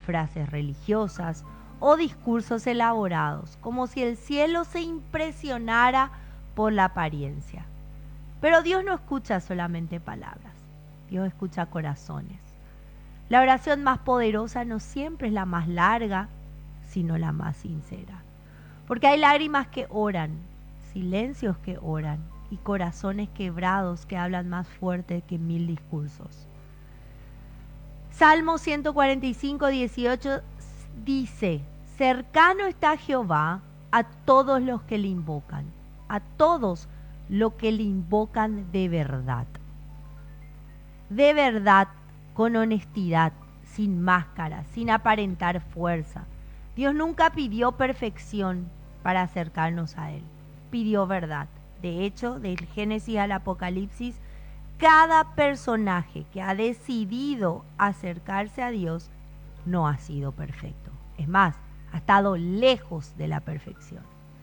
frases religiosas o discursos elaborados, como si el cielo se impresionara por la apariencia. Pero Dios no escucha solamente palabras, Dios escucha corazones. La oración más poderosa no siempre es la más larga, sino la más sincera. Porque hay lágrimas que oran, silencios que oran y corazones quebrados que hablan más fuerte que 1000 discursos. Salmo 145, 18 dice: cercano está Jehová a todos los que le invocan, a todos los que le invocan de verdad, con honestidad, sin máscara, sin aparentar fuerza. Dios nunca pidió perfección para acercarnos a Él, pidió verdad. De hecho, del Génesis al Apocalipsis, cada personaje que ha decidido acercarse a Dios no ha sido perfecto. Es más, ha estado lejos de la perfección.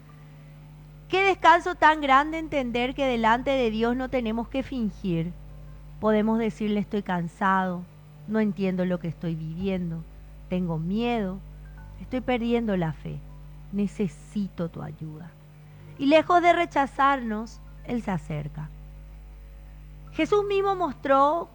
Qué descanso tan grande entender que delante de Dios no tenemos que fingir. Podemos decirle: estoy cansado, no entiendo lo que estoy viviendo, tengo miedo, estoy perdiendo la fe, necesito tu ayuda. Y lejos de rechazarnos, Él se acerca. Jesús mismo mostró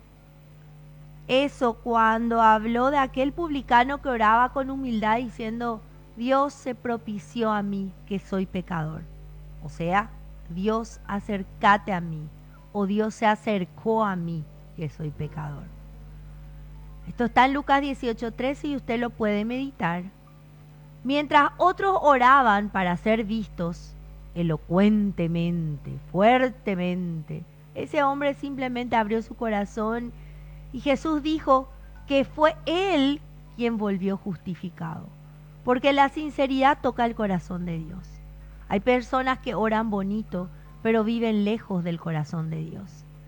eso cuando habló de aquel publicano que oraba con humildad diciendo: Dios se propició a mí que soy pecador. O sea, Dios acércate a mí, o Dios se acercó a mí que soy pecador. Esto está en Lucas 18:13 y usted lo puede meditar. Mientras otros oraban para ser vistos elocuentemente, fuertemente, ese hombre simplemente abrió su corazón y Jesús dijo que fue Él quien volvió justificado, porque la sinceridad toca el corazón de Dios. Hay personas que oran bonito, pero viven lejos del corazón de Dios.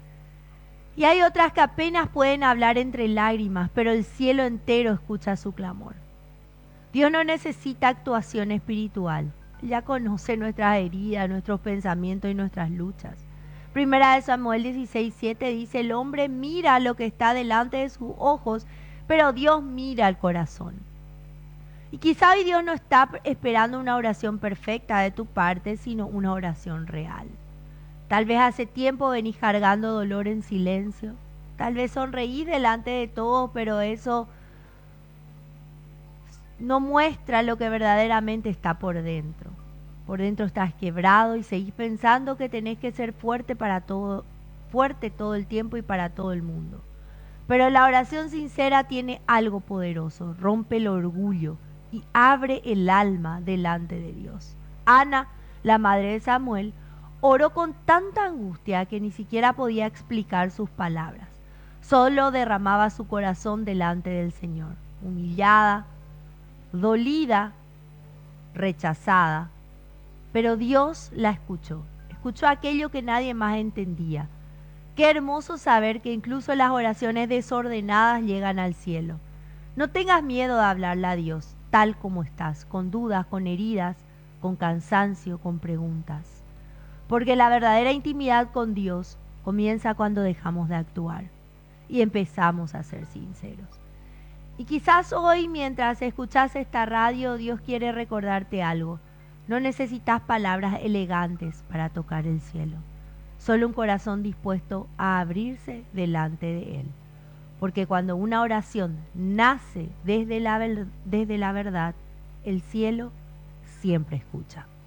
Y hay otras que apenas pueden hablar entre lágrimas, pero el cielo entero escucha su clamor. Dios no necesita actuación espiritual. Él ya conoce nuestras heridas, nuestros pensamientos y nuestras luchas. Primera de Samuel 16:7 dice: el hombre mira lo que está delante de sus ojos, pero Dios mira el corazón. Y quizá hoy Dios no está esperando una oración perfecta de tu parte, sino una oración real. Tal vez hace tiempo venís cargando dolor en silencio. Tal vez sonreís delante de todos, pero eso no muestra lo que verdaderamente está por dentro. Por dentro estás quebrado y seguís pensando que tenés que ser fuerte todo el tiempo y para todo el mundo. Pero la oración sincera tiene algo poderoso, rompe el orgullo y abre el alma delante de Dios. Ana, la madre de Samuel, oró con tanta angustia que ni siquiera podía explicar sus palabras. Solo derramaba su corazón delante del Señor, humillada, dolida, rechazada. Pero Dios la escuchó aquello que nadie más entendía. Qué hermoso saber que incluso las oraciones desordenadas llegan al cielo. No tengas miedo de hablarle a Dios, tal como estás, con dudas, con heridas, con cansancio, con preguntas. Porque la verdadera intimidad con Dios comienza cuando dejamos de actuar y empezamos a ser sinceros. Y quizás hoy, mientras escuchas esta radio, Dios quiere recordarte algo. No necesitas palabras elegantes para tocar el cielo. Solo un corazón dispuesto a abrirse delante de Él. Porque cuando una oración nace desde la verdad, el cielo siempre escucha.